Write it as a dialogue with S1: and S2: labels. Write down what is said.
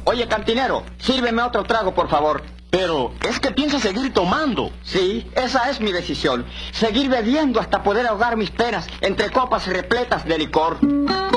S1: Oye, cantinero, sírveme otro trago, por favor.
S2: Pero es que piensa seguir tomando.
S1: Sí, esa es mi decisión. Seguir bebiendo hasta poder ahogar mis penas entre copas repletas de licor.